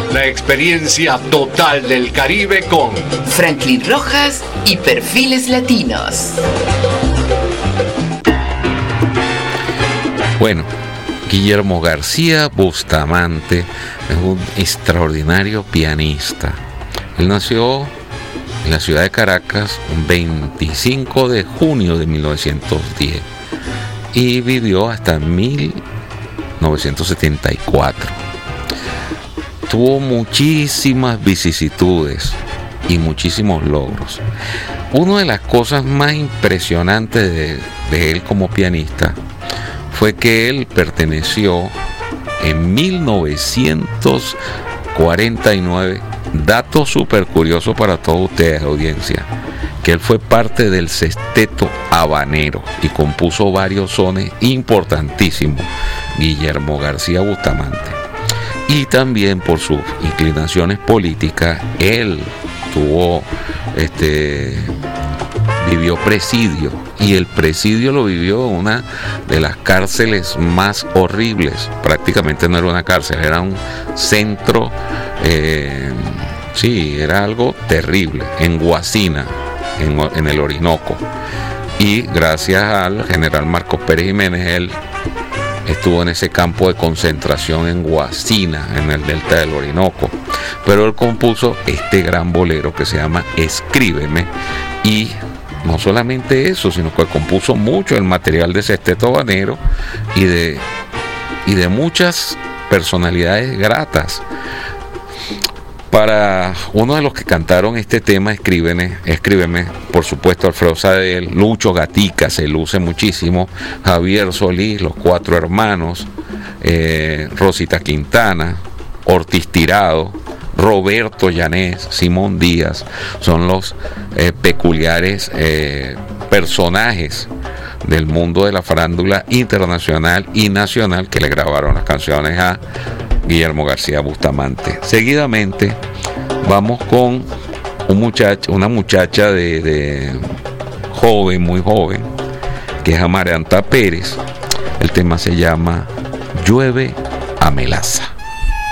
La experiencia total del Caribe con Franklin Rojas y Perfiles Latinos. Bueno, Guillermo García Bustamante es un extraordinario pianista. Él nació en la ciudad de Caracas un 25 de junio de 1910 y vivió hasta 1974. Tuvo muchísimas vicisitudes y muchísimos logros. Una de las cosas más impresionantes de él como pianista fue que él perteneció en 1949, dato súper curioso para todos ustedes, audiencia, que él fue parte del Sexteto Habanero y compuso varios sones importantísimos, Guillermo García Bustamante. Y también por sus inclinaciones políticas, él vivió presidio, y el presidio lo vivió en una de las cárceles más horribles. Prácticamente no era una cárcel, era un centro, era algo terrible, en Guasina, en el Orinoco. Y gracias al general Marcos Pérez Jiménez, él estuvo en ese campo de concentración en Guasina, en el delta del Orinoco. Pero él compuso este gran bolero que se llama Escríbeme, y no solamente eso, sino que compuso mucho el material de Sexteto Habanero y de muchas personalidades gratas. Para uno de los que cantaron este tema, Escríbeme, por supuesto Alfredo Sadel, Lucho Gatica se luce muchísimo, Javier Solís, los Cuatro Hermanos, Rosita Quintana, Ortiz Tirado, Roberto Llanés, Simón Díaz, son los peculiares personajes del mundo de la farándula internacional y nacional que le grabaron las canciones a Guillermo García Bustamante. Seguidamente vamos con una muchacha de joven, muy joven, que es Amaranta Pérez. El tema se llama Llueve a Melaza.